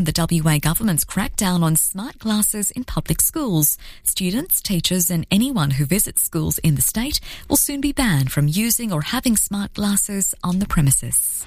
The WA government's crackdown on smart glasses in public schools. Students, teachers and anyone who visits schools in the state will soon be banned from using or having smart glasses on the premises.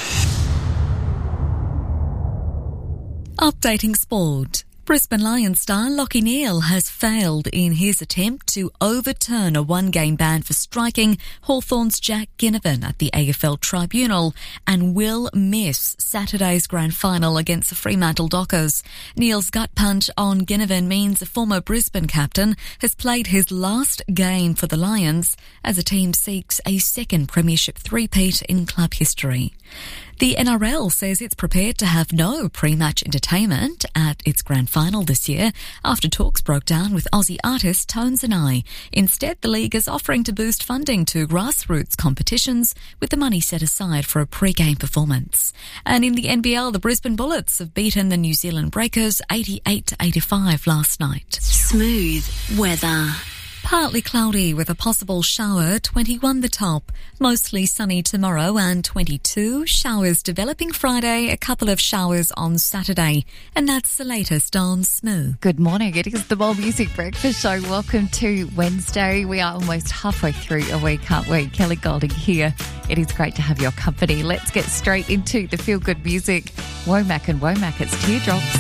Updating sport. Brisbane Lions star Lachie Neale has failed in his attempt to overturn a one-game ban for striking Hawthorn's Jack Ginnivan at the AFL Tribunal and will miss Saturday's grand final against the Fremantle Dockers. Neale's gut punch on Ginnivan means the former Brisbane captain has played his last game for the Lions as the team seeks a second premiership three-peat in club history. The NRL says it's prepared to have no pre-match entertainment at its grand final this year after talks broke down with Aussie artist Tones and I. Instead, the league is offering to boost funding to grassroots competitions with the money set aside for a pre-game performance. And in the NBL, the Brisbane Bullets have beaten the New Zealand Breakers 88-85 last night. Smooth weather. Partly cloudy with a possible shower, 21 the top. Mostly sunny tomorrow and 22. Showers developing Friday, a couple of showers on Saturday. And that's the latest on Smooth. Good morning. It is the More Music Breakfast Show. Welcome to Wednesday. We are almost halfway through a week, aren't we? Kelly Golding here. It is great to have your company. Let's get straight into the feel-good music. Womack and Womack, it's Teardrops.